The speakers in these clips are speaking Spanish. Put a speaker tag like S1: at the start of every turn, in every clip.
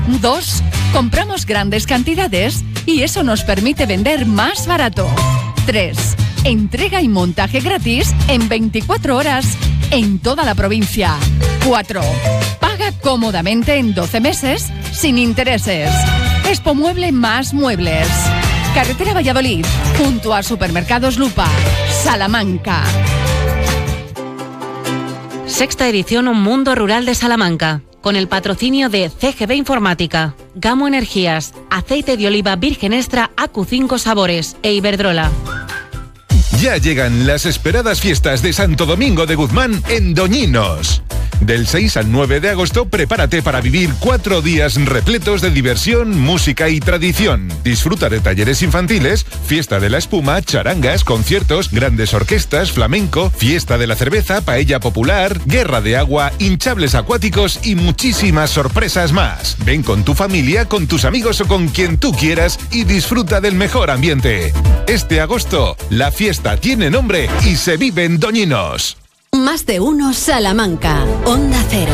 S1: 2. Compramos grandes cantidades y eso nos permite vender más barato. 3. Entrega y montaje gratis en 24 horas en toda la provincia. 4. Paga cómodamente en 12 meses sin intereses. Expo Mueble más muebles. Carretera Valladolid, junto a Supermercados Lupa, Salamanca.
S2: Sexta edición Un Mundo Rural de Salamanca, con el patrocinio de CGB Informática, Gamo Energías, Aceite de Oliva Virgen Extra AQ5 Sabores e Iberdrola.
S3: Ya llegan las esperadas fiestas de Santo Domingo de Guzmán en Doñinos. Del 6 al 9 de agosto, prepárate para vivir 4 días repletos de diversión, música y tradición. Disfruta de talleres infantiles, fiesta de la espuma, charangas, conciertos, grandes orquestas, flamenco, fiesta de la cerveza, paella popular, guerra de agua, hinchables acuáticos y muchísimas sorpresas más. Ven con tu familia, con tus amigos o con quien tú quieras y disfruta del mejor ambiente. Este agosto, la fiesta tiene nombre y se vive en Doñinos.
S4: Más de uno Salamanca, Onda Cero.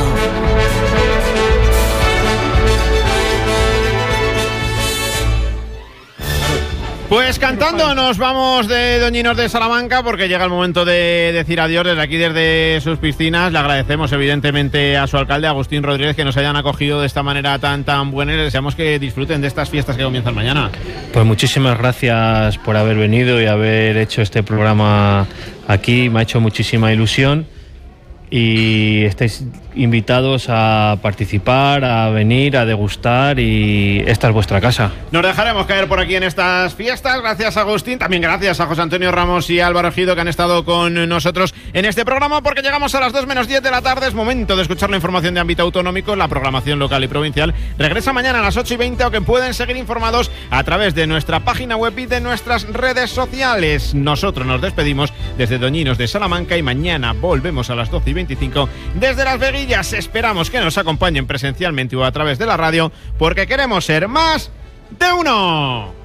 S5: Pues cantando nos vamos de Doñinos de Salamanca porque llega el momento de decir adiós desde aquí, desde sus piscinas. Le agradecemos evidentemente a su alcalde, Agustín Rodríguez, que nos hayan acogido de esta manera tan buena y les deseamos que disfruten de estas fiestas que comienzan mañana.
S6: Pues muchísimas gracias por haber venido y haber hecho este programa aquí, me ha hecho muchísima ilusión y estáis invitados a participar, a venir, a degustar y esta es vuestra casa.
S5: Nos dejaremos caer por aquí en estas fiestas. Gracias, Agustín. También gracias a José Antonio Ramos y Álvaro Ejido, que han estado con nosotros en este programa, porque llegamos a las 2 menos 10 de la tarde. Es momento de escuchar la información de ámbito autonómico. La programación local y provincial regresa mañana a las 8:20, o que pueden seguir informados a través de nuestra página web y de nuestras redes sociales. Nosotros nos despedimos desde Doñinos de Salamanca y mañana volvemos a las 12:25 desde Las Veguillas. Esperamos que nos acompañen presencialmente o a través de la radio, porque queremos ser más de uno.